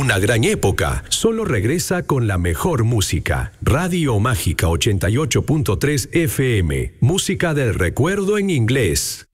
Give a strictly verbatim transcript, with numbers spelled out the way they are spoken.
una gran época. Solo regresa con la mejor música. Radio Mágica ochenta y ocho punto tres F M. Música del recuerdo en inglés.